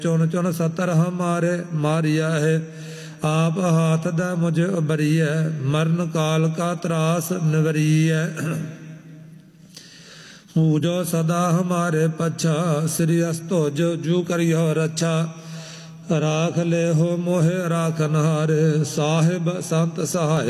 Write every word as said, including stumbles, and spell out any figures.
चुन चुन सतर हमारे मारिया है, आप हाथ द मुझे उबरिय, मरण काल का त्रास निवरिय। पूजो सदा हमारे पच्छा, श्री अस्तो जो जू करियो रक्षा। राख ले हो मोहे राखनहारे, साहिब संत सहाय